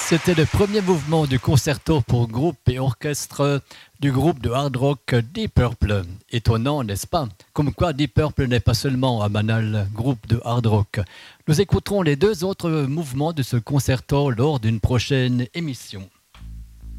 C'était le premier mouvement du concerto pour groupe et orchestre du groupe de hard rock Deep Purple. Étonnant, n'est-ce pas? Comme quoi Deep Purple n'est pas seulement un banal groupe de hard rock. Nous écouterons les deux autres mouvements de ce concerto lors d'une prochaine émission.